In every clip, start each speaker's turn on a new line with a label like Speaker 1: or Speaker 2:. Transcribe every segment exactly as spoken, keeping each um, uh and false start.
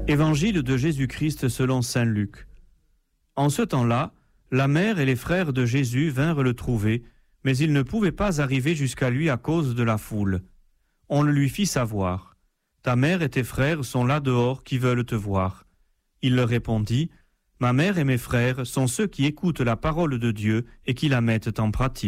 Speaker 1: Évangile de Jésus-Christ selon saint Luc. En ce temps-là, la mère et les frères de Jésus vinrent le trouver, mais ils ne pouvaient pas arriver jusqu'à lui à cause de la foule. On le lui fit savoir. « Ta mère et tes frères sont là dehors qui veulent te voir. » Il leur répondit, « Ma mère et mes frères sont ceux qui écoutent la parole de Dieu et qui la mettent en pratique. »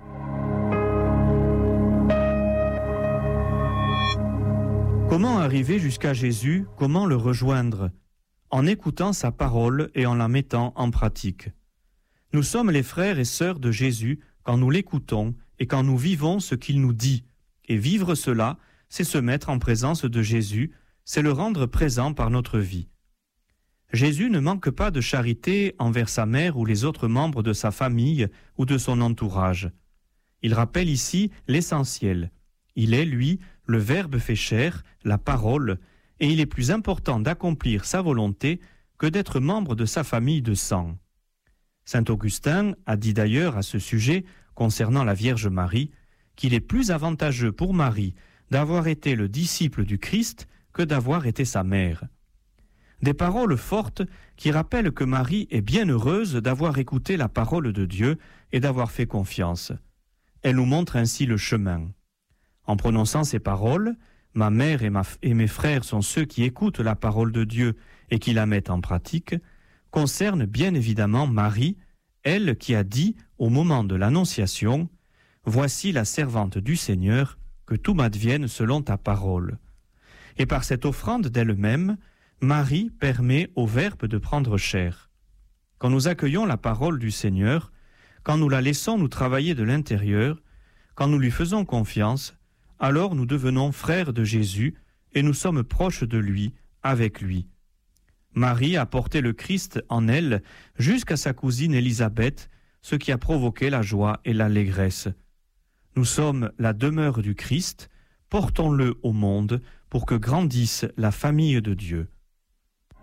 Speaker 1: Comment arriver jusqu'à Jésus? Comment le rejoindre? En écoutant sa parole et en la mettant en pratique. Nous sommes les frères et sœurs de Jésus quand nous l'écoutons et quand nous vivons ce qu'il nous dit. Et vivre cela, c'est se mettre en présence de Jésus, c'est le rendre présent par notre vie. Jésus ne manque pas de charité envers sa mère ou les autres membres de sa famille ou de son entourage. Il rappelle ici l'essentiel. Il est, lui, le Verbe fait chair, la parole, et il est plus important d'accomplir sa volonté que d'être membre de sa famille de sang. Saint Augustin a dit d'ailleurs à ce sujet, concernant la Vierge Marie, qu'il est plus avantageux pour Marie d'avoir été le disciple du Christ que d'avoir été sa mère. Des paroles fortes qui rappellent que Marie est bien heureuse d'avoir écouté la parole de Dieu et d'avoir fait confiance. Elle nous montre ainsi le chemin. En prononçant ces paroles, « Ma mère et, ma f- et mes frères sont ceux qui écoutent la parole de Dieu et qui la mettent en pratique », concerne bien évidemment Marie, elle qui a dit au moment de l'Annonciation « Voici la servante du Seigneur, que tout m'advienne selon ta parole ». Et par cette offrande d'elle-même, Marie permet au Verbe de prendre chair. Quand nous accueillons la parole du Seigneur, quand nous la laissons nous travailler de l'intérieur, quand nous lui faisons confiance, alors nous devenons frères de Jésus et nous sommes proches de lui, avec lui. Marie a porté le Christ en elle jusqu'à sa cousine Élisabeth, ce qui a provoqué la joie et l'allégresse. Nous sommes la demeure du Christ, portons-le au monde pour que grandisse la famille de Dieu.